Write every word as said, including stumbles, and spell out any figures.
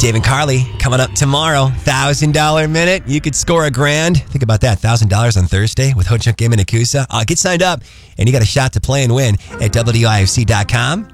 Dave and Carly coming up tomorrow. one thousand dollars minute. You could score a grand. Think about that. one thousand dollars on Thursday with Ho Chunk Game and Akusa. Uh, get signed up, and you got a shot to play and win at W I F C dot com.